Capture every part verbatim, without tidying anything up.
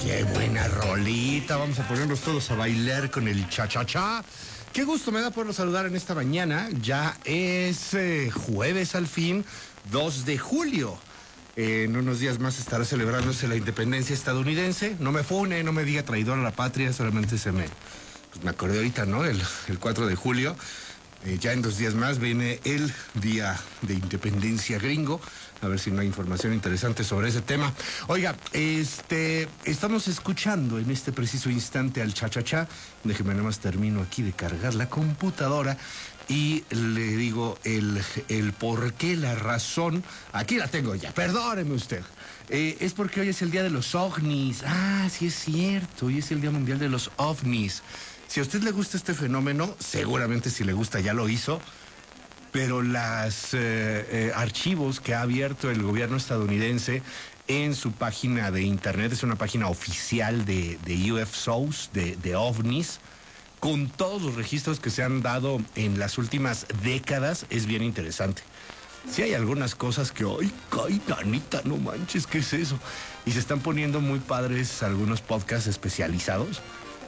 Qué buena rolita. Vamos a ponernos todos a bailar con el cha-cha-cha. Qué gusto me da poderlo saludar en esta mañana. Ya es eh, jueves al fin, dos de julio. Eh, en unos días más estará celebrándose la independencia estadounidense. No me fune, no me diga traidor a la patria, solamente se me... Pues me acordé ahorita, ¿no? El, el cuatro de julio. Eh, ya en dos días más viene el Día de Independencia gringo. A ver si no hay información interesante sobre ese tema. Oiga, este, estamos escuchando en este preciso instante al cha-cha-cha. Déjeme nada más termino aquí de cargar la computadora y le digo el, el por qué, la razón. Aquí la tengo ya, perdóneme usted. Eh, es porque hoy es el Día de los OVNIs. Ah, sí es cierto, hoy es el Día Mundial de los OVNIs. Si a usted le gusta este fenómeno, seguramente si le gusta ya lo hizo, pero los eh, eh, archivos que ha abierto el gobierno estadounidense en su página de internet, es una página oficial de, de U F O s, de, de OVNIs, con todos los registros que se han dado en las últimas décadas, es bien interesante. Sí hay algunas cosas que, ay, ay, nanita, no manches, ¿qué es eso? Y se están poniendo muy padres algunos podcasts especializados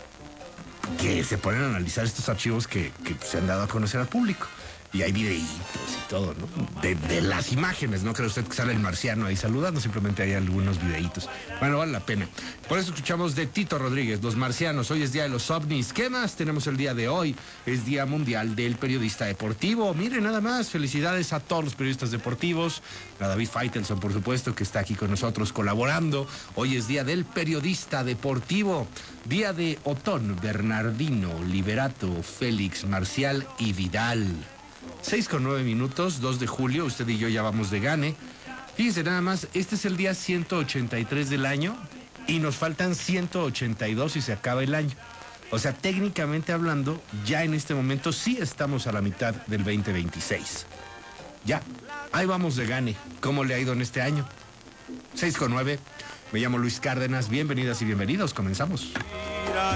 que se ponen a analizar estos archivos que, que se han dado a conocer al público. Y hay videitos y todo, ¿no? De, de las imágenes, no cree usted que sale el marciano ahí saludando, simplemente hay algunos videitos. Bueno, vale la pena. Por eso escuchamos de Tito Rodríguez, Los Marcianos. Hoy es Día de los OVNIs. ¿Qué más tenemos el día de hoy? Es Día Mundial del Periodista Deportivo. Mire, nada más, felicidades a todos los periodistas deportivos. A David Faitelson, por supuesto, que está aquí con nosotros colaborando. Hoy es Día del Periodista Deportivo. Día de Otón, Bernardino, Liberato, Félix, Marcial y Vidal. seis con nueve minutos, dos de julio, usted y yo ya vamos de gane. Fíjense nada más, este es el día ciento ochenta y tres del año y nos faltan ciento ochenta y dos y se acaba el año. O sea, técnicamente hablando, ya en este momento sí estamos a la mitad del veinte veintiséis. Ya, ahí vamos de gane. ¿Cómo le ha ido en este año? seis con nueve, me llamo Luis Cárdenas, bienvenidas y bienvenidos, comenzamos.